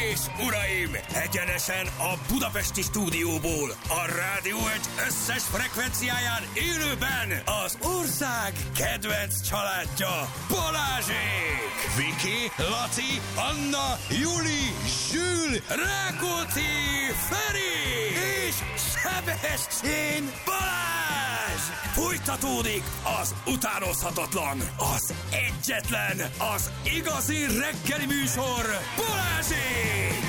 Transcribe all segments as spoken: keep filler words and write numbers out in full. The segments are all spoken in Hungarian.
és uraim, egyenesen a budapesti stúdióból, a Rádió egy összes frekvenciáján élőben az ország kedvenc családja, Balázsék! Viki, Laci, Anna, Juli, Zsül, Rákóczi, Feri és Sebestyén Balázs! Folytatódik az utánozhatatlan, az egyetlen, az igazi reggeli műsor, Balázsék!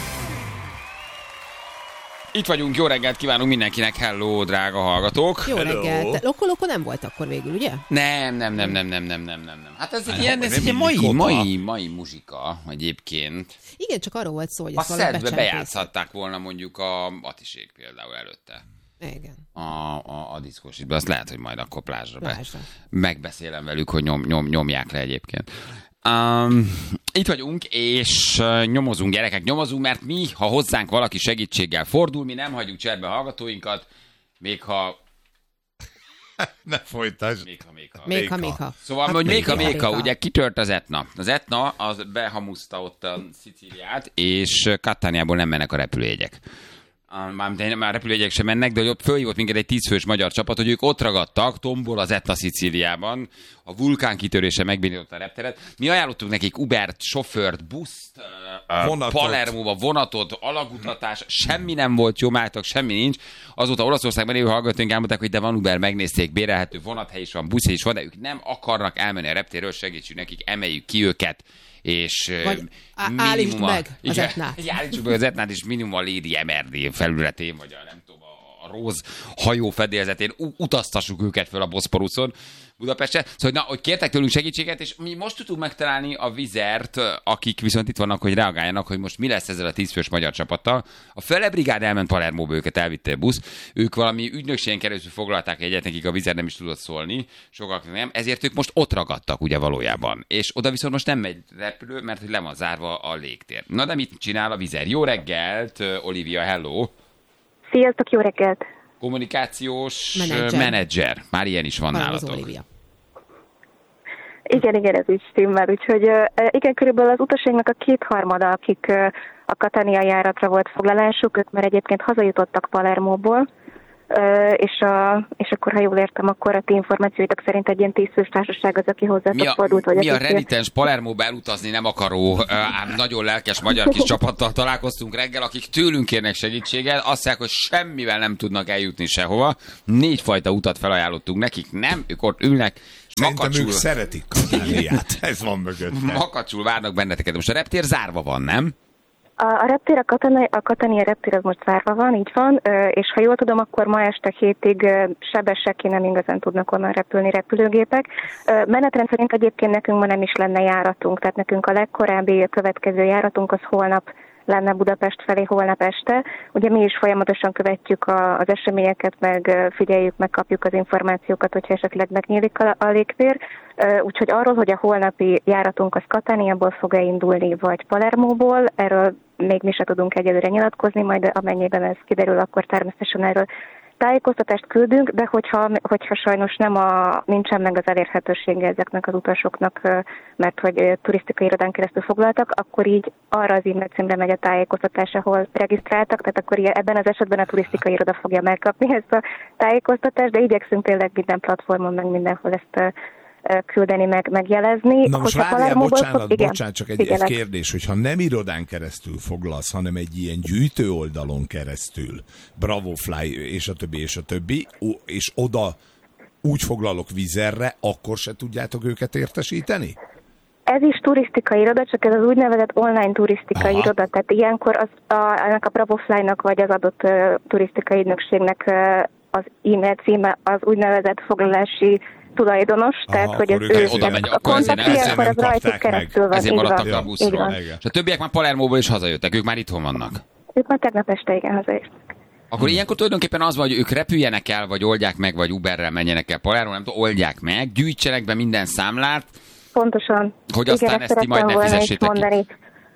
Itt vagyunk, jó reggelt kívánunk mindenkinek, hello, drága hallgatók. Jó reggelt. Loko-loko nem volt akkor végül, ugye? Nem, nem, nem, nem, nem, nem, nem, nem, nem. Hát ez egy ilyen, ez egy mai, mai, mai muzsika egyébként. Igen, csak arról volt szó, hogy a ezt valahogy szedbe bejátszhatták volna mondjuk a Atisék például előtte. Igen. A, a, a diszkósítban, azt lehet, hogy majd akkor plázsra be. Plázsra. Megbeszélem velük, hogy nyom, nyom, nyomják le egyébként. Um, itt vagyunk, és uh, nyomozunk, gyerekek, nyomozunk, mert mi, ha hozzánk valaki segítséggel fordul, mi nem hagyjuk cserbe hallgatóinkat, még ha... Ne folytasd. Még ha, még ha. Még ha, még ha. Szóval, Hát hogy még ha, még még ha. ha, ugye kitört az Etna. Az Etna, az behamuszta ott a Szicíliát, és Cataniából nem mennek a repülőjegyek. Már, már repülőjegyek sem mennek, de ott fölhívott minket egy tízfős magyar csapat, hogy ők ott ragadtak, tombol az Etna Szicíliában, a vulkán kitörése megbénította a repteret. Mi ajánlottunk nekik Ubert, sofőrt, buszt, vonatot. Palermóba, vonatot, alagutatás, semmi nem volt jó, mátok, semmi nincs. Azóta Olaszországban élő hallgatóink elmondták, hogy de van Uber, megnézték, bérelhető vonathely is van, busz is van, de ők nem akarnak elmenni a reptérről, segítsünk nekik, emeljük ki őket. És vagy állítsd meg az Etnát. Állítsuk meg az Etnát, és minimum a Lady em er dé felületén, vagy a nem tudom, a Róz hajó fedélzetén utaztassuk őket fel a Boszporuszon Budapestre. Szóval, na, hogy kértek tőlünk segítséget, és mi most tudunk megtalálni a Vizert, akik viszont itt vannak, hogy reagáljanak, hogy most mi lesz ezzel a tízfős magyar csapattal. A Fele brigád elment Palermóba, őket elvitte a busz. Ők valami ügynökségen keresztül foglalták egyet, nekik a Vizer nem is tudott szólni, sokaknak nem, ezért ők most ott ragadtak ugye valójában. És oda viszont most nem megy repülő, mert hogy le van zárva a légtér. Na de mit csinál a Vizer? Jó reggelt, Olivia, hello! Sziasztok, jó reggelt! Kommunikációs menedzser. menedzser. Már ilyen is van Van nálatok. az Olivia. Igen, igen, ez így stimmel. Úgyhogy igen, körülbelül az utaságnak a kétharmada, akik a Catania járatra volt foglalásuk, ők már egyébként hazajutottak Palermóból, és, a, és akkor, ha jól értem, akkor a ti információitok szerint egy ilyen tízfős társaság az, aki hozzátok fordult. Vagy mi a akik... renitens Palermóba elutazni nem akaró, ám nagyon lelkes magyar kis csapattal találkoztunk reggel, akik tőlünk kérnek segítséget, azt mondják, hogy semmivel nem tudnak eljutni sehova. Négyfajta utat felajánlottunk nekik, nem, ők ott ülnek, Szerintem makacsul, ők szeretik Cataniát. Ez van mögötte. makacsul várnak benneteket. Most a reptér zárva van, nem? A, a reptér, a Catania, a Catania reptér az most zárva van, így van, és ha jól tudom, akkor ma este hétig sebesek ki nem igazán tudnak onnan repülni repülőgépek. Menetrend szerint egyébként nekünk ma nem is lenne járatunk, tehát nekünk a legkorábbi a következő járatunk az holnap lenne Budapest felé holnap este. Ugye mi is folyamatosan követjük a, az eseményeket, meg figyeljük, meg kapjuk az információkat, hogyha esetleg megnyílik a, a légtér. Úgyhogy arról, hogy a holnapi járatunk az Cataniából fog-e indulni, vagy Palermóból, erről még mi se tudunk egyelőre nyilatkozni, majd amennyiben ez kiderül, akkor természetesen erről tájékoztatást küldünk, de hogyha, hogyha sajnos nem a, nincsen meg az elérhetősége ezeknek az utasoknak, mert hogy turisztikai irodán keresztül foglaltak, akkor így arra az e-mail címre megy a tájékoztatás, ahol regisztráltak, tehát akkor ebben az esetben a turisztikai iroda fogja megkapni ezt a tájékoztatást, de igyekszünk tényleg minden platformon, meg mindenhol ezt küldeni, meg, megjelezni. Na most várjál, bocsánat, fog, igen, bocsánat, csak egy, egy kérdés, hogyha nem irodán keresztül foglalsz, hanem egy ilyen gyűjtő oldalon keresztül, Bravofly, és a többi, és a többi, és oda úgy foglalok Vizerre, akkor se tudjátok őket értesíteni? Ez is turisztikai iroda, csak ez az úgynevezett online turisztikai Aha. iroda, tehát ilyenkor az, a, ennek a Bravofly-nak vagy az adott uh, turisztikai ügynökségnek uh, az e-mail címe az úgynevezett foglalási tulajdonos, Aha, tehát hogy az ő oda megy, a akkor kontakt ezért nem- ilyenkor az rajtuk keresztül van. Ezért így maradtak van. a Így buszról. van. És a többiek már Palermóból is hazajöttek, ők már itthon vannak. Ők már tegnap este igen hazajöttek. Akkor ilyenkor tulajdonképpen az van, hogy ők repüljenek el, vagy oldják meg, vagy Uberrel menjenek el Palermo, nem tudom, oldják meg, gyűjtsenek be minden számlát, Pontosan. hogy aztán igen, ezt ti majd ne volna fizessétek ki. mondani.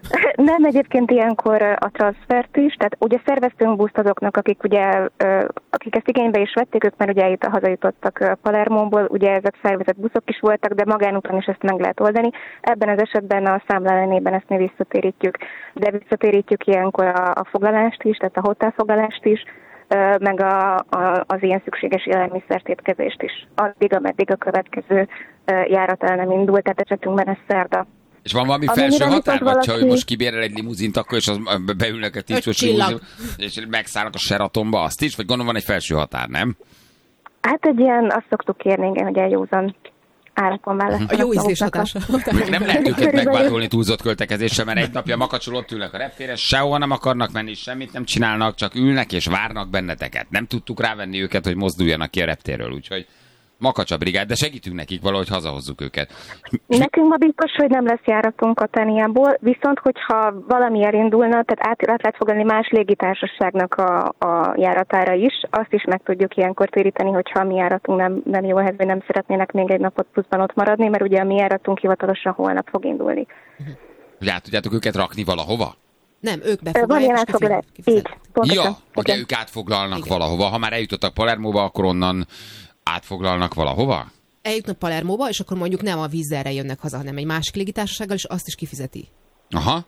Nem, egyébként ilyenkor a transfert is, tehát ugye szerveztünk buszt azoknak, akik ugye, akik ezt igénybe is vették, ők már ugye eljut, hazajutottak Palermóból, ugye ezek szervezett buszok is voltak, de magánúton is ezt meg lehet oldani. Ebben az esetben a számla ellenében ezt mi visszatérítjük, de visszatérítjük ilyenkor a, a foglalást is, tehát a hotelfoglalást is, meg a, a, az ilyen szükséges élelmiszert étkezést is. Addig, ameddig a következő járat el nem indult, tehát esetünkben ez szerda. És van valami Amennyiben felső határ, vagy valaki... ha ő most kibérel egy limuzint, akkor és az beülnek a tízfős limuzin, és megszállnak a Sheratonba azt is, vagy gondolom van egy felső határ, nem? Hát egy ilyen, azt szoktuk kérni, igen, hogy eljózan árakon választanak. A jó ízlés hatása. Nem lehet őket megvádolni túlzott költekezéssel, mert egy napja makacsul ott ülnek a reptéren, sehova nem akarnak menni, semmit nem csinálnak, csak ülnek és várnak benneteket. Nem tudtuk rávenni őket, hogy mozduljanak ki a reptérről, úgyhogy Makacsa brigád, de segítünk nekik valahogy hazahozzuk őket. Nekünk ma biztos, hogy nem lesz járatunk Katániából, viszont hogyha valami elindulna, tehát át, át lehet fogadni más légitársaságnak a, a járatára is, azt is meg tudjuk ilyenkor téríteni, hogyha a mi járatunk nem, nem jó ehhez, vagy nem szeretnének még egy napot pluszban ott maradni, mert ugye a mi járatunk hivatalosan holnap fog indulni. Hogy át tudjátok őket rakni valahova? Nem, ők befoglalják, és Így, ja, ugye ők átfoglalnak igen. valahova. Ha már eljutottak Palermóba, akkor onnan átfoglalnak valahova? Eljutnak Palermóba, és akkor mondjuk nem a vízzelre jönnek haza, hanem egy másik légitársasággal, és azt is kifizeti. Aha.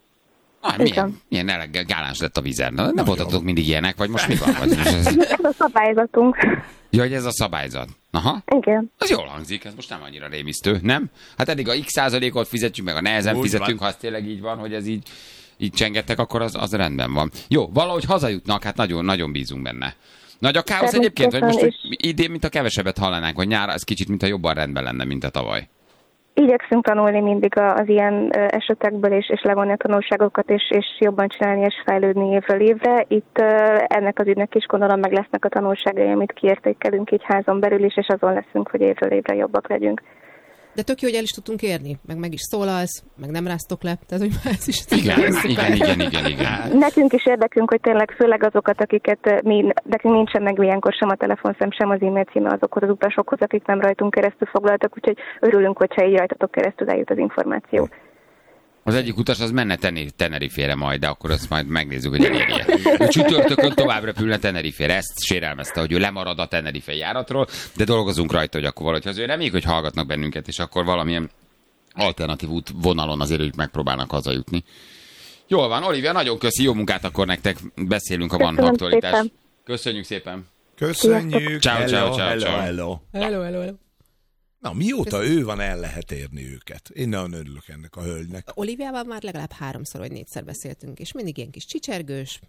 Ah, milyen, milyen eleggel gáláns lett a vízer. Na, nem voltatok mindig ilyenek, vagy most mi van? Vagy ez... ez a szabályzatunk. Ja, hogy ez a szabályzat. Aha. Igen. Az jól hangzik, ez most nem annyira rémisztő, nem? Hát eddig a x százalékot fizetjük, meg a nehezen úgy fizetünk, van. Ha az tényleg így van, hogy ez így, így csengettek, akkor az, az rendben van. Jó, valahogy hazajutnak, hát nagyon, nagyon bízunk benne. Nagy a káosz egyébként, vagy most hogy idén, mint a kevesebbet hallanánk, hogy nyára ez kicsit, mint a jobban rendben lenne, mint a tavaly. Igyekszünk tanulni mindig az ilyen esetekből, és, és levonni a tanulságokat, és, és jobban csinálni, és fejlődni évről évre. Itt ennek az ügynek is gondolom meg lesznek a tanulságai, amit kiértékelünk így házon belül is, és azon leszünk, hogy évről évre jobbak legyünk. De tök jó, hogy el is tudtunk érni, meg meg is szólalsz, meg nem ráztok le, tehát hogy már ez is... Igen, igen, igen, igen, igen. Nekünk is érdekünk, hogy tényleg főleg azokat, akiket mi, nekünk nincsen meg ilyenkor sem a telefonszám, sem az e-mail címe azokhoz az utasokhoz, akik nem rajtunk keresztül foglaltak, úgyhogy örülünk, hogyha így rajtatok keresztül eljut az információ. Az egyik utas az menne Tenerifére majd, de akkor azt majd megnézzük, hogy elérje. A csütörtökön tovább repülne Tenerifére. Ezt sérelmezte, hogy ő lemarad a Tenerife járatról, de dolgozunk rajta, hogy akkor valahogy az ő reméljük, hogy hallgatnak bennünket, és akkor valamilyen alternatív út vonalon azért ők megpróbálnak hazajutni. Jól van, Olivia, nagyon köszi, jó munkát akkor nektek. Beszélünk, ha van aktualitás. Köszönjük szépen. Köszönjük. Ciao, ciao, ciao, ciao. Hello, hello, hello, hello. Na, mióta ő van, el lehet érni őket. Én nagyon örülök ennek a hölgynek. Oliviával már legalább háromszor vagy négyszer beszéltünk, és mindig ilyen kis csicsergős,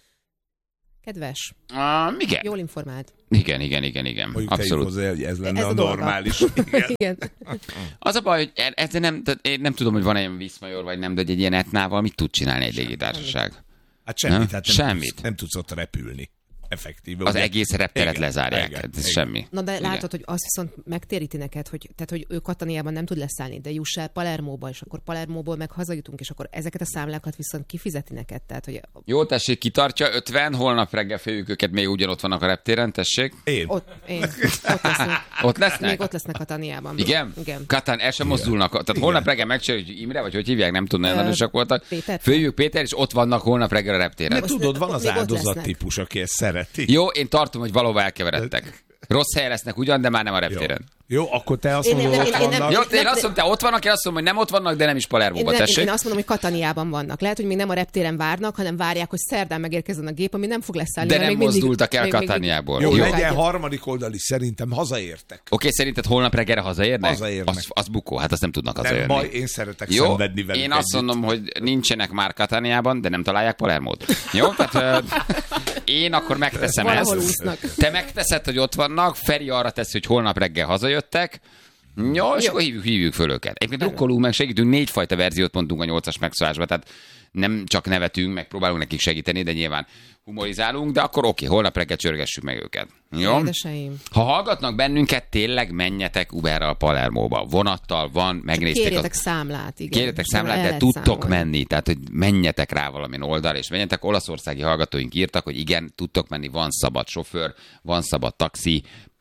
kedves, uh, igen. jól informált. Igen, igen, igen, igen. Mondjuk abszolút. Hozzá, hogy ez lenne ez a, a normális. Igen. igen. Az a baj, hogy ezzel nem, én nem tudom, hogy van-e ilyen Viszmajor, vagy nem, de egy ilyen etnával mit tud csinálni egy légitársaság? Hát semmit. Nem? Hát nem semmit. Tudsz, nem tudsz ott repülni. Effektíve. Az ugye? egész repteret igen, lezárják, igen, ez igen. semmi. Na de igen. látod, hogy azt viszont megtéríti neked, hogy, tehát, hogy ő Kataniában nem tud leszállni, de juss el Palermóba, és akkor Palermóból meg hazajutunk, és akkor ezeket a számlákat viszont kifizeti neked. Tehát, hogy... Jó, tessék, kitartja, ötven, holnap reggel féljük őket, még ugyanott vannak a reptéren, tessék. Én. Ott, én. Ott lesznek. Ott lesznek? Még ott lesznek Kataniában. Igen? Igen. Katán, el sem mozdulnak. Tehát igen. Holnap reggel megcsináljuk, hogy Imre, vagy hogy hívják, nem tudom, nagyon erősek voltak. Péter. Följük Péter, és ott vannak holnap reggel a reptéren. De tudod, van az még ott áldozat lesznek. típus, aki ezt szereti. Jó, én tartom, hogy valahova elkeveredtek. Rossz helyen lesznek ugyan, de már nem a reptéren. Jó, jó, akkor te azt Én mondod, nem- ott én- én nem- vannak. Jó, én azt mondom, te ott vannak, én azt mondom, hogy nem ott vannak, de nem is Én, Palermóba, nem, én, tessék. én azt mondom, hogy Kataniában vannak. Lehet, hogy még nem a reptéren várnak, hanem várják, hogy szerdán megérkezzen a gép, ami nem fog leszállni. De mert nem még mindig- mozdultak el még- még- Kataniából. Jó, Jó. legyen harmadik oldal is, szerintem hazaértek. Oké, szerinted holnap reggelre hazaérnek? Hazaérnek. Az, az bukó, hát azt nem tudnak Nem hazaérni. baj, én szeretek Jó, szenvedni velük én azt együtt. mondom, hogy nincsenek már Kataniában, de nem találják Palermót. Jó, tehát uh, én akkor megteszem Valahol ezt. úsznak. Te megteszed, hogy ott vannak, Feri arra teszi, hogy holnap reggel hazajöttek. Jó, és akkor hívjuk, hívjuk föl őket. Egyébként drukkolunk meg, segítünk, négyfajta verziót mondtunk a nyolcas megszólásba, tehát nem csak nevetünk, meg próbálunk nekik segíteni, de nyilván humorizálunk, de akkor oké, holnap reggel csörgessük meg őket. Jó? Édeseim. Ha hallgatnak bennünket, tényleg menjetek Uberrel Palermóba. Vonattal van, megnézték. Kérjetek az... számlát, igen. Kérjetek És el számlát, de lehet tudtok számolni. menni, tehát hogy menjetek rá valamin oldalra, és menjetek. Olaszországi hallgatóink írtak, hogy igen, tudtok menni, van szabad sofőr, van szabad taxi,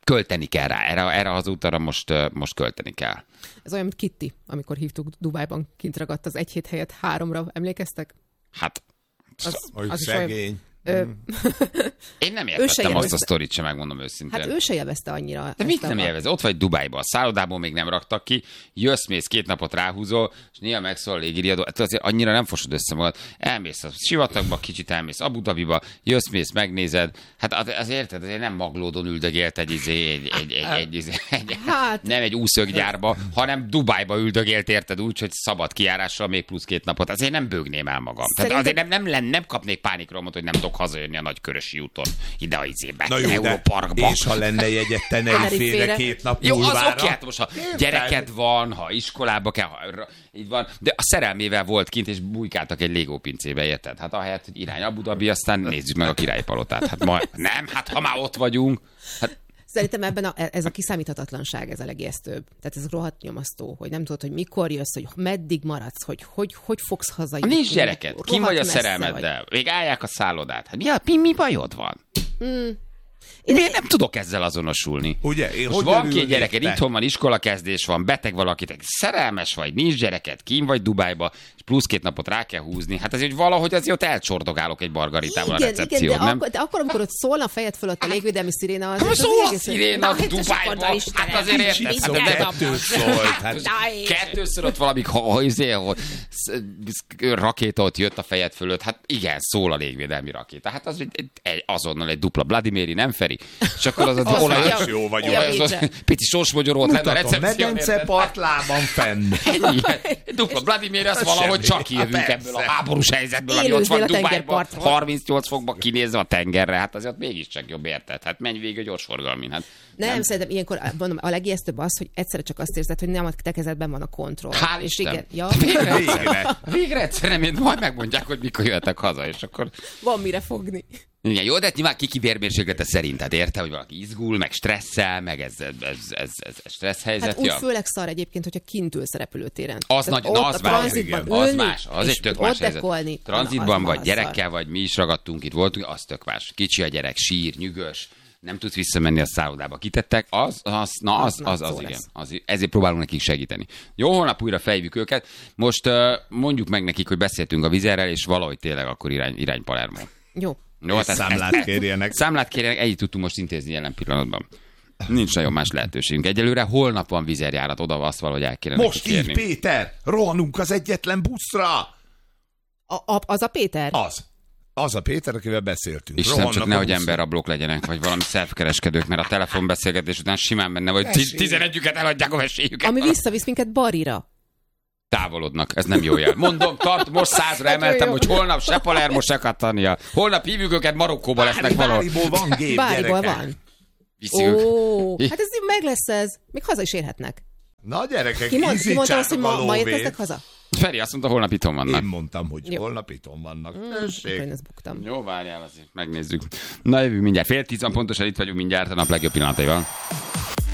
költeni kell rá. Erre, erre az útra most, most költeni kell. Ez olyan, mint Kitty, amikor hívtuk Dubájban, kint ragadt az egy hét helyett háromra. Emlékeztek? Hát, Az, Hogy az is szegény. olyan, ö, én nem Ő se értettem azt a élvezte. sztorit sem, megmondom őszintén. hát ő se élvezte annyira. De ezt mit a- nem élvez? Ott vagy Dubájban, a szállodából még nem raktak ki, jössz, mész, két napot ráhúzol, és néha megszól a légiriadó, hát azért annyira nem fosod össze magad. Elmész a sivatagba, kicsit elmész Abu Dhabiba, jössz, mész, megnézed. Hát az, az érted, azért nem Maglódon üldögélt egy, izé, egy, egy, egy, egy, izé, egy Hát. nem egy úszöggyárba, hanem Dubájba üldögélt, érted úgy, hogy szabad kijárással még plusz két napot. Azért nem bőgném el magam. Tehát Szerintem- azért nem, nem, nem, nem kapnék pánikromot, hogy nem tudok hazajönni a Nagykörösi úton ide a izébe, Na jó, de Európarkba. és ha lenne jegyet Tenerifére Tenerifére. két nap Jó, az múlvára? oké, hát most ha gyereked van, ha iskolába kell, ha, ra- így van, de a szerelmével volt kint, és bujkáltak egy Lego pincébe, érted? Hát ahelyett, hogy irány Abu Dhabi, aztán nézzük meg a Királyi Palotát. Hát ma, nem, hát ha már ott vagyunk, hát Szerintem ebben a, ez a kiszámíthatatlanság, ez a legijesztőbb. Tehát ez rohadt nyomasztó, hogy nem tudod, hogy mikor jössz, hogy meddig maradsz, hogy hogy, hogy fogsz hazajönni. nincs gyereked, kim vagy a Rohadt messze szerelmeddel, még állják a szállodát. Hát mi, a, mi, mi bajod van? Én- Miért nem tudok ezzel azonosulni? Ugye, én Most hogy van örülnék két gyereked, te? itthon van, iskolakezdés van, beteg valakitek, szerelmes vagy, nincs gyereked, kín vagy Dubájba, és plusz két napot rá kell húzni. Hát azért, hogy valahogy azért ott elcsordogálok egy margaritával a Igen, igen, recepción, de, nem? akkor, de akkor, amikor ott szólna a fejed fölött a légvédelmi sziréna, az... Hát az szól a egész- sziréna Na, hát és Dubájba. akkor, Istenem, Hát azért érted, mit hát kell de- abban? kettő szólt. Hát, Na, és- Kettőször ott valami ha, ha, izé, hogy sz- rakéta ott jött a fejed fölött, hát igen, szól a légvédelmi rakéta. Hát az egy, egy, azonnal egy dupla Vladimiri, nem Feri? És akkor az az Az olaj, mondja, jó vagyok. ja, az, az, végre. pici sósmogyoró lenne a mutatom, recepción. medence érted? partlában fenn. Ennyi. Egy dupla Vladimir, az Ez valahogy semmi. csak jövünk Hát ebből a persze. háborús helyzetből, ami ott Élőznél van a Dubájban, tengerparton. harmincnyolc fokba kinézve a tengerre, hát azért ott mégiscsak jobb, érted? Hát menj végig a gyorsforgalmin. Hát Nem, nem, szerintem ilyenkor mondom, a legijesztőbb az, hogy egyszerre csak azt érzed, hogy nem a te kezedben van a kontroll. Hál' és Isten. igen, ja, Végre, Végre. végre egyszer nem, majd megmondják, hogy mikor jöhetek haza, és akkor... van mire fogni. Igen, jó, de nyilván kiki vérmérséklete szerint, tehát érte, hogy valaki izgul, meg stresszel, meg ez, ez, ez, ez, ez stressz helyzet. Hát úgy ja. főleg szar egyébként, hogyha kint ülsz a repülőtéren. Az Tehát nagy, ott na, az a más, tranzitban igen, az ülni, más, az és egy tök ott más helyzet. dekolni, Tranzitban na, az vagy, marha gyerekkel szar. vagy, mi is ragadtunk itt, voltunk, az tök más. Kicsi a gyerek, sír, nyűgös, nem tudsz visszamenni a szállodába. Kitettek, az, az, na az, az, az, nagy az szó igen. lesz. Az, ezért próbálunk nekik segíteni. Jó, holnap újra fejvük őket. Most uh, mondjuk meg nekik, hogy beszéltünk a vizerrel, és valahogy tényleg akkor irány, irány Palermo. Jó. Jó, És számlát kérjenek. Számlát kérjenek, együtt tudtunk most intézni jelen pillanatban. Nincs nagyon más lehetőségünk. Egyelőre holnap van vizerjárat, oda azt valahogy el kéne Most neki kérni. így, Péter, rohanunk az egyetlen buszra. A, a, az a Péter? Az. Az a Péter, akivel beszéltünk. Istenem, csak Rohannak a nehogy buszra. emberrablók legyenek, vagy valami szervkereskedők, mert a telefonbeszélgetés után simán benne, vagy Esély. tizenegyüket eladják a meséjüket. Ami visszavisz minket Barira. Távolodnak, ez nem jó jel. Mondom, tart, most százra emeltem, hogy holnap se Palermo, se Catania. Holnap hívjuk őket, Marokkóba lesznek valahol. Báriból van gép, Báriból gyerekek. van. Viszik ők. Ó, hát ez meg lesz ez. Még haza is érhetnek. Na gyerekek, Ki, mond, ki mondta azt, hogy izzítsátok a ma, ma lóvét. érkeztek haza? Feri azt mondta, holnap itthon vannak. Én mondtam, hogy Jó. holnap itthon vannak. Akkor Tessék. én ezt buktam. Jó, várjál azért, megnézzük. Na jövő mindjárt. Fél tíz van pontosan, itt vagyunk mindjárt a nap legjobb pillanataival.